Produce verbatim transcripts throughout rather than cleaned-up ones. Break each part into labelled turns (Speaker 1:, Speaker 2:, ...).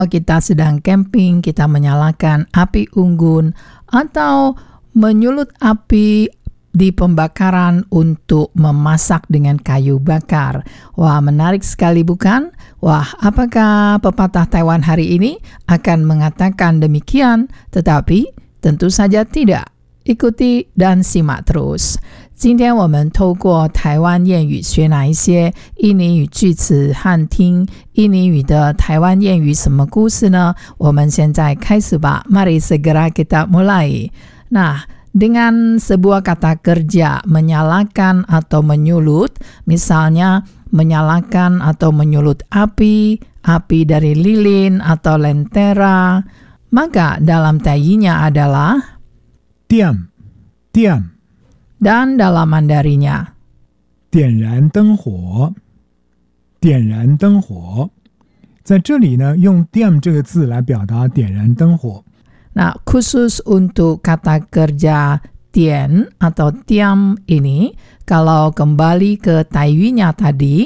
Speaker 1: kita sedang camping, kita menyalakan api unggun atau menyulut api di pembakaran untuk memasak dengan kayu bakar. Wah, menarik sekali bukan? Wah, apakah pepatah Taiwan hari ini akan mengatakan demikian? Tetapi tentu saja tidak. Ikuti dan simak terus. 今天我们透过台湾谚语学哪一些印尼语句子和听印尼语的台湾谚语什么故事呢？我们现在开始吧。Mari segera kita mulai. Nah, dengan sebuah kata kerja menyalakan atau menyulut, misalnya menyalakan atau menyulut api, api dari lilin atau lentera, maka dalam taiyinya adalah
Speaker 2: 点点
Speaker 1: dan dalam Mandarinya
Speaker 2: 点燃灯火，点燃灯火，在这里呢，用点这个字来表达点燃灯火。
Speaker 1: Nah, khusus untuk kata kerja tian atau tiam ini, kalau kembali ke taiyinya tadi,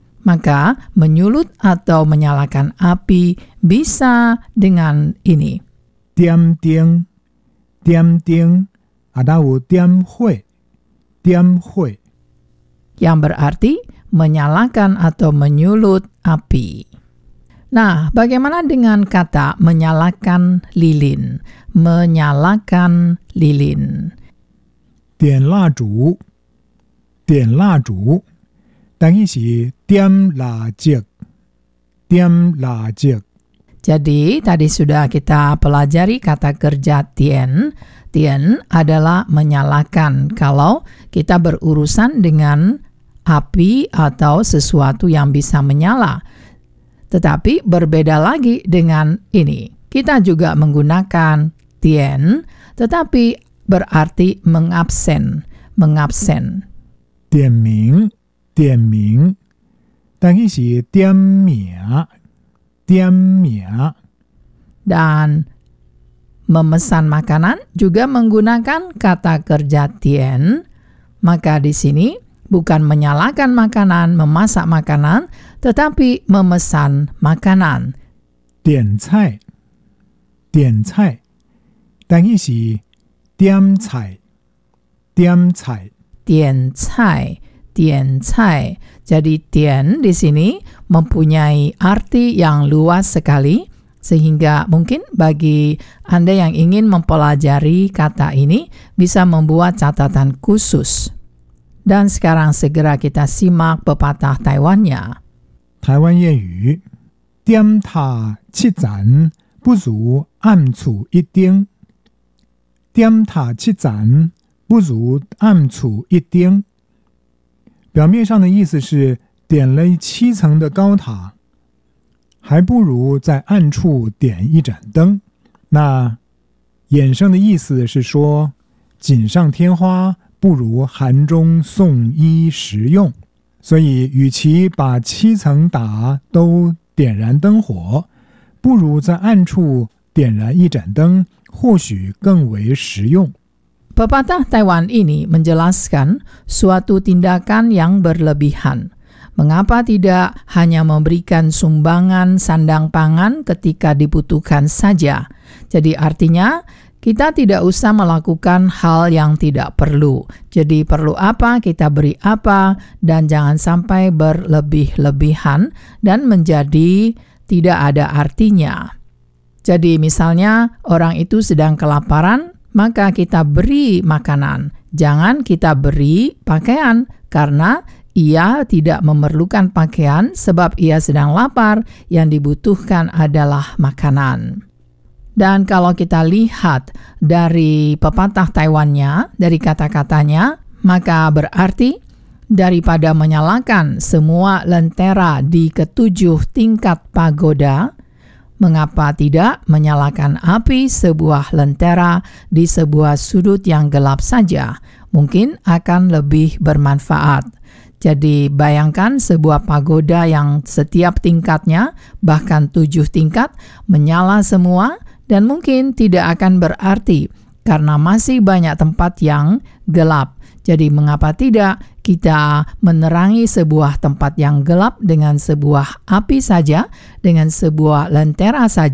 Speaker 1: maka menyulut atau menyalakan api bisa dengan ini.
Speaker 2: 点灯，点灯，atau 点火，点火。
Speaker 1: yang berarti menyalakan atau menyulut api. Nah, bagaimana dengan kata menyalakan lilin? Menyalakan lilin.
Speaker 2: 点蜡烛，点蜡烛，等于是点蜡烛，点蜡烛。
Speaker 1: Jadi, tadi sudah kita pelajari kata kerja tian. Tian adalah menyalakan kalau kita berurusan dengan api atau sesuatu yang bisa menyala. Tetapi berbeda lagi dengan ini. Kita juga menggunakan tian, tetapi berarti mengabsen, mengabsen.
Speaker 2: 点名，点名，等于是点名，点名。
Speaker 1: Dan memesan makanan juga menggunakan kata kerja tian. Maka di sini bukan menyalakan makanan, memasak makanan, tetapi memesan makanan.
Speaker 2: 点菜，点菜，等于是点菜，点菜。
Speaker 1: Tian cai, tian cai. Jadi tian di sini mempunyai arti yang luas sekali, sehingga mungkin bagi Anda yang ingin mempelajari kata ini bisa membuat catatan khusus. Dan sekarang segera kita simak pepatah Taiwannya.
Speaker 2: 台湾谚语：点塔七盏，不如暗处一丁。点塔七盏，不如暗处一丁。表面上的意思是点了七层的高塔，还不如在暗处点一盏灯。那衍生的意思是说，锦上添花不如寒中送衣食用。所以，与其把七层塔都点燃灯火，不如在暗处点燃一盏灯，或许更为实用。
Speaker 1: Pepatah Taiwan ini menjelaskan suatu tindakan yang berlebihan. Mengapa tidak hanya memberikan sumbangan sandang pangan ketika dibutuhkan saja? Jadi artinya kita tidak usah melakukan hal yang tidak perlu. Jadi perlu apa, kita beri apa, dan jangan sampai berlebih-lebihan dan menjadi tidak ada artinya. Jadi misalnya orang itu sedang kelaparan, maka kita beri makanan. Jangan kita beri pakaian karena ia tidak memerlukan pakaian sebab ia sedang lapar, yang dibutuhkan adalah makanan. Dan kalau kita lihat dari pepatah Taiwannya, dari kata-katanya, maka berarti daripada menyalakan semua lentera di ketujuh tingkat pagoda, mengapa tidak menyalakan api sebuah lentera di sebuah sudut yang gelap saja? Mungkin akan lebih bermanfaat. Jadi bayangkan sebuah pagoda yang setiap tingkatnya, bahkan tujuh tingkat, menyala semua dan mungkin tidak akan berarti karena masih banyak tempat yang gelap. Jadi mengapa tidak kita menerangi sebuah tempat yang gelap dengan sebuah api saja, dengan sebuah lentera saja,